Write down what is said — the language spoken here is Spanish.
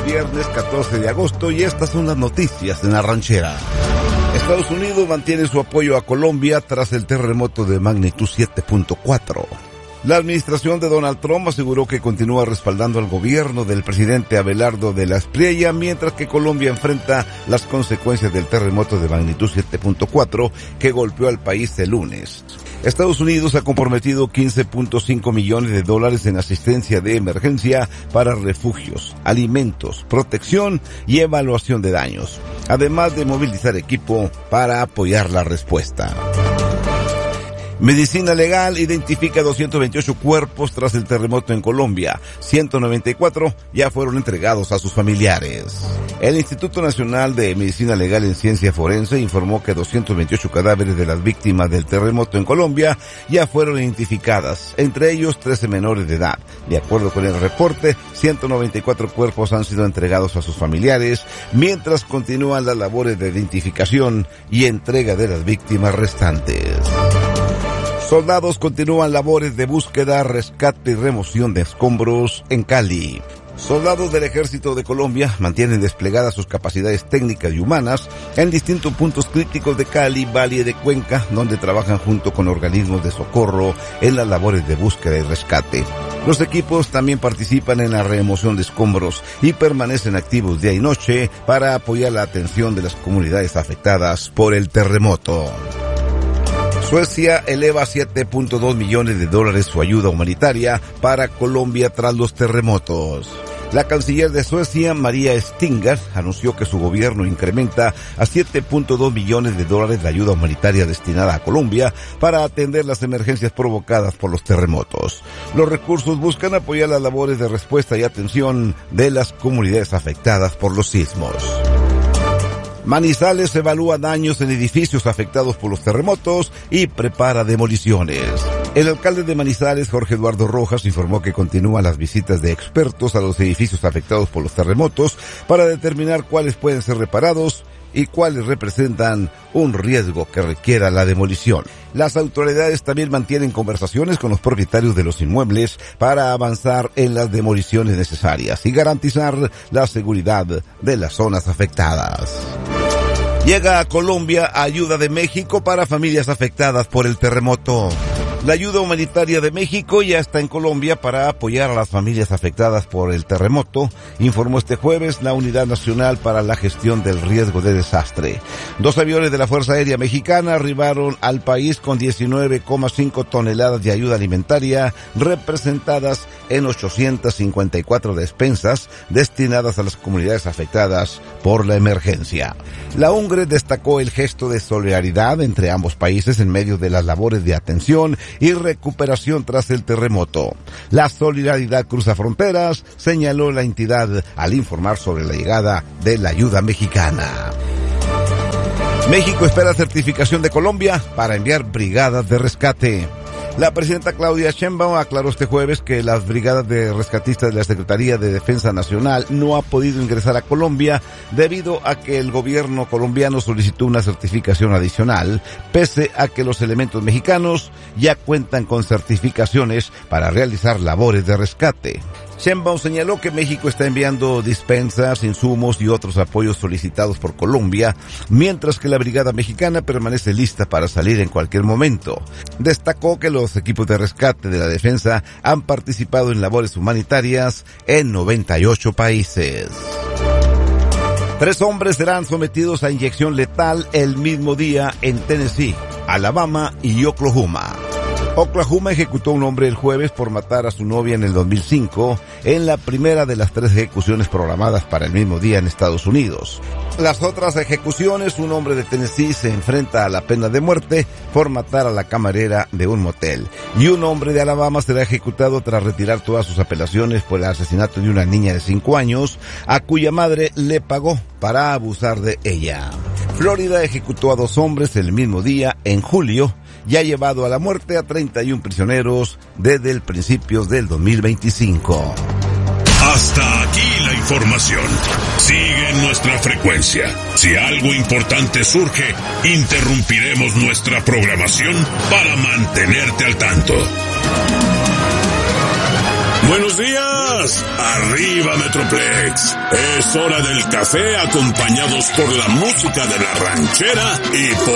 viernes 14 de agosto y estas son las noticias en La Ranchera. Estados Unidos mantiene su apoyo a Colombia tras el terremoto de magnitud 7.4. La administración de Donald Trump aseguró que continúa respaldando al gobierno del presidente Abelardo de la Espriella, mientras que Colombia enfrenta las consecuencias del terremoto de magnitud 7.4 que golpeó al país el lunes. Estados Unidos ha comprometido $15.5 millones en asistencia de emergencia para refugios, alimentos, protección y evaluación de daños, además de movilizar equipo para apoyar la respuesta. Medicina Legal identifica 228 cuerpos tras el terremoto en Colombia. 194 ya fueron entregados a sus familiares. El Instituto Nacional de Medicina Legal en Ciencia Forense informó que 228 cadáveres de las víctimas del terremoto en Colombia ya fueron identificadas, entre ellos 13 menores de edad. De acuerdo con el reporte, 194 cuerpos han sido entregados a sus familiares, mientras continúan las labores de identificación y entrega de las víctimas restantes. Soldados continúan labores de búsqueda, rescate y remoción de escombros en Cali. Soldados del Ejército de Colombia mantienen desplegadas sus capacidades técnicas y humanas en distintos puntos críticos de Cali, Valle de Cuenca, donde trabajan junto con organismos de socorro en las labores de búsqueda y rescate. Los equipos también participan en la remoción de escombros y permanecen activos día y noche para apoyar la atención de las comunidades afectadas por el terremoto. Suecia eleva a $7.2 millones su ayuda humanitaria para Colombia tras los terremotos. La canciller de Suecia, Maria Stinger, anunció que su gobierno incrementa a $7.2 millones la ayuda humanitaria destinada a Colombia para atender las emergencias provocadas por los terremotos. Los recursos buscan apoyar las labores de respuesta y atención de las comunidades afectadas por los sismos. Manizales evalúa daños en edificios afectados por los terremotos y prepara demoliciones. El alcalde de Manizales, Jorge Eduardo Rojas, informó que continúan las visitas de expertos a los edificios afectados por los terremotos para determinar cuáles pueden ser reparados y cuáles representan un riesgo que requiera la demolición. Las autoridades también mantienen conversaciones con los propietarios de los inmuebles para avanzar en las demoliciones necesarias y garantizar la seguridad de las zonas afectadas. Llega a Colombia ayuda de México para familias afectadas por el terremoto. La ayuda humanitaria de México ya está en Colombia para apoyar a las familias afectadas por el terremoto, informó este jueves la Unidad Nacional para la Gestión del Riesgo de Desastre. 2 aviones de la Fuerza Aérea Mexicana arribaron al país con 19,5 toneladas de ayuda alimentaria representadas en 854 despensas destinadas a las comunidades afectadas por la emergencia. La UNGRE destacó el gesto de solidaridad entre ambos países en medio de las labores de atención y recuperación tras el terremoto. La solidaridad cruza fronteras, señaló la entidad al informar sobre la llegada de la ayuda mexicana. México espera certificación de Colombia para enviar brigadas de rescate. La presidenta Claudia Sheinbaum aclaró este jueves que las brigadas de rescatistas de la Secretaría de Defensa Nacional no ha podido ingresar a Colombia debido a que el gobierno colombiano solicitó una certificación adicional, pese a que los elementos mexicanos ya cuentan con certificaciones para realizar labores de rescate. Sheinbaum señaló que México está enviando despensas, insumos y otros apoyos solicitados por Colombia, mientras que la brigada mexicana permanece lista para salir en cualquier momento. Destacó que los equipos de rescate de la defensa han participado en labores humanitarias en 98 países. 3 hombres serán sometidos a inyección letal el mismo día en Tennessee, Alabama y Oklahoma. Oklahoma ejecutó a un hombre el jueves por matar a su novia en el 2005, en la primera de las 3 ejecuciones programadas para el mismo día en Estados Unidos. Las otras ejecuciones, un hombre de Tennessee se enfrenta a la pena de muerte por matar a la camarera de un motel, y un hombre de Alabama será ejecutado tras retirar todas sus apelaciones por el asesinato de una niña de 5 años, a cuya madre le pagó para abusar de ella. Florida ejecutó a 2 hombres el mismo día en julio, y ha llevado a la muerte a 31 prisioneros desde el principios del 2025. Hasta aquí la información. Sigue en nuestra frecuencia. Si algo importante surge, interrumpiremos nuestra programación para mantenerte al tanto. Buenos días. más. Arriba Metroplex. Es hora del café acompañados por la música de la ranchera y por